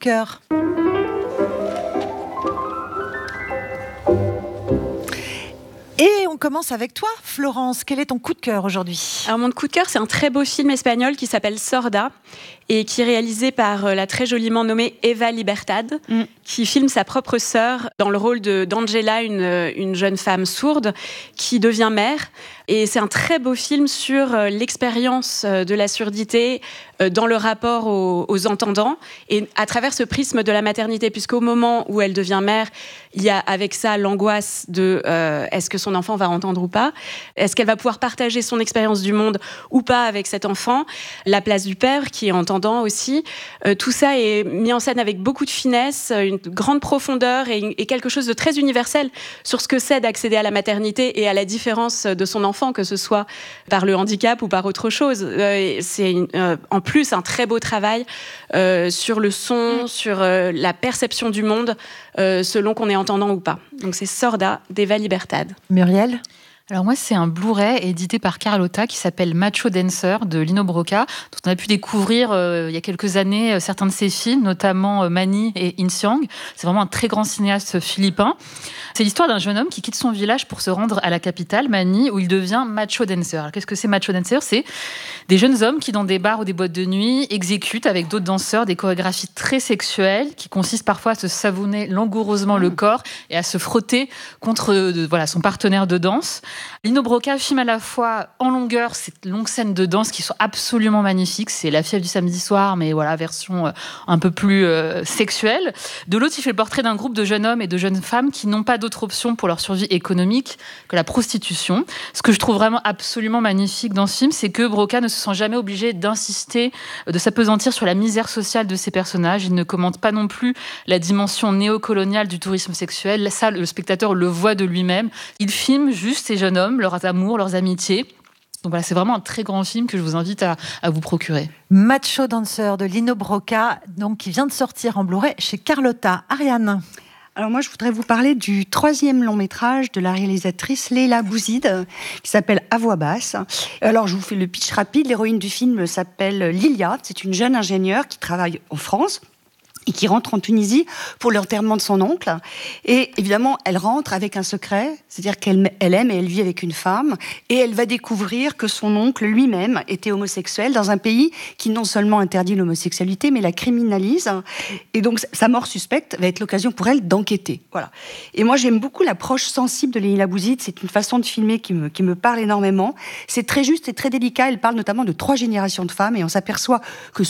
cœur. Et on commence avec toi, Florence. Quel est ton coup de cœur aujourd'hui ? Alors mon coup de cœur, c'est un très beau film espagnol qui s'appelle Sorda et qui est réalisé par la très joliment nommée Eva Libertad, qui filme sa propre sœur dans le rôle d'Angela, une jeune femme sourde qui devient mère. Et c'est un très beau film sur l'expérience de la surdité dans le rapport aux entendants et à travers ce prisme de la maternité, puisqu'au moment où elle devient mère, il y a avec ça l'angoisse de est-ce que son enfant va entendre ou pas ? Est-ce qu'elle va pouvoir partager son expérience du monde ou pas avec cet enfant ? La place du père qui est entendant aussi. Tout ça est mis en scène avec beaucoup de finesse, une grande profondeur et quelque chose de très universel sur ce que c'est d'accéder à la maternité et à la différence de son enfant, que ce soit par le handicap ou par autre chose. C'est en plus un très beau travail sur le son, sur la perception du monde, selon qu'on est entendant ou pas. Donc c'est Sorda d'Eva Libertad. Muriel ? Alors moi, c'est un Blu-ray édité par Carlotta qui s'appelle Macho Dancer de Lino Brocca, dont on a pu découvrir il y a quelques années certains de ses films, notamment Mani et Insiang. C'est vraiment un très grand cinéaste philippin. C'est l'histoire d'un jeune homme qui quitte son village pour se rendre à la capitale, Mani, où il devient macho dancer. Alors, qu'est-ce que c'est macho dancer ? C'est des jeunes hommes qui, dans des bars ou des boîtes de nuit, exécutent avec d'autres danseurs des chorégraphies très sexuelles qui consistent parfois à se savonner langoureusement le corps et à se frotter contre son partenaire de danse. Lino Brocca filme à la fois en longueur ces longues scènes de danse qui sont absolument magnifiques. C'est La fièvre du samedi soir, mais voilà, version un peu plus sexuelle. De l'autre, il fait le portrait d'un groupe de jeunes hommes et de jeunes femmes qui n'ont pas d'autre option pour leur survie économique que la prostitution. Ce que je trouve vraiment absolument magnifique dans ce film, c'est que Brocca ne se sent jamais obligé d'insister, de s'appesantir sur la misère sociale de ses personnages. Il ne commente pas non plus la dimension néocoloniale du tourisme sexuel. Ça, le spectateur le voit de lui-même. Il filme juste ces jeunes hommes, leurs amours, leurs amitiés. Donc voilà, c'est vraiment un très grand film que je vous invite à vous procurer. Macho Dancer de Lino Brocca, donc, qui vient de sortir en Blu-ray chez Carlotta. Ariane ? Alors moi, je voudrais vous parler du 3e long métrage de la réalisatrice Leila Bouzid, qui s'appelle À voix basse. Alors, je vous fais le pitch rapide. L'héroïne du film s'appelle Lilia. C'est une jeune ingénieure qui travaille en France et qui rentre en Tunisie pour l'enterrement de son oncle. Et évidemment, elle rentre avec un secret, c'est-à-dire qu'elle aime et elle vit avec une femme, et elle va découvrir que son oncle lui-même était homosexuel dans un pays qui non seulement interdit l'homosexualité, mais la criminalise. Et donc, sa mort suspecte va être l'occasion pour elle d'enquêter. Voilà. Et moi, j'aime beaucoup l'approche sensible de Leila Bouzid. C'est une façon de filmer qui me parle énormément. C'est très juste et très délicat. Elle parle notamment de 3 générations de femmes, et on s'aperçoit que